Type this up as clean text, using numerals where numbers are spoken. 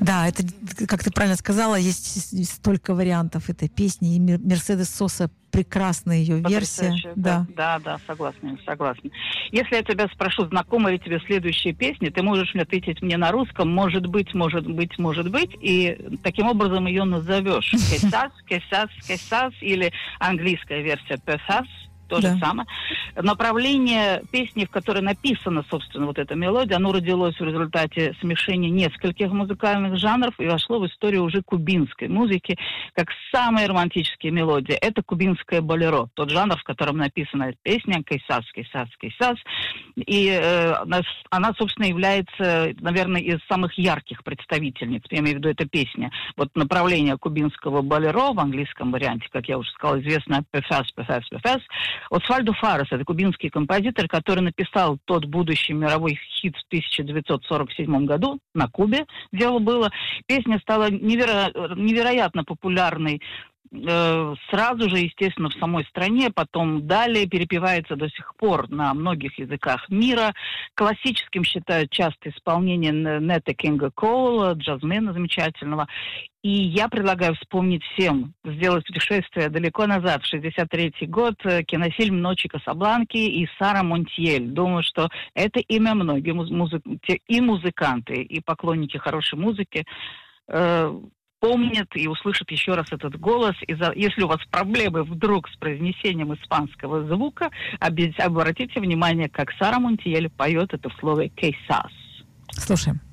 Да, это, как ты правильно сказала, есть столько вариантов этой песни. И Мерседес Соса прекрасная ее версия. Да, согласна. Если я тебя спрошу, знакома ли тебе следующая песня, ты можешь мне ответить мне на русском, может быть, и таким образом ее назовешь. Quizás, или английская версия Quizás. То же самое. Направление песни, в которой написана, собственно, вот эта мелодия, оно родилось в результате смешения нескольких музыкальных жанров и вошло в историю уже кубинской музыки, как самые романтические мелодии. Это кубинское болеро, тот жанр, в котором написана песня «Quizás». И она, собственно, является, наверное, из самых ярких представительниц, я имею в виду, эта песня. Вот направление кубинского болеро в английском варианте, как я уже сказала, известно «Quizás». Освальдо Фарес, это кубинский композитор, который написал тот будущий мировой хит в 1947 году на Кубе. Дело было. Песня стала невероятно популярной сразу же, естественно, в самой стране, потом далее перепевается до сих пор на многих языках мира. Классическим считают часто исполнение Нета Кинга Коула, джазмена замечательного. И я предлагаю вспомнить всем, сделать путешествие далеко назад, в 1963 год, кинофильм «Ночи Касабланки» и Сара Монтьель. Думаю, что это имя многие и музыканты, и поклонники хорошей музыки помнят и услышат еще раз этот голос. Если у вас проблемы вдруг с произнесением испанского звука, обратите внимание, как Сара Монтьель поет это в слове «Quizás». Слушаем.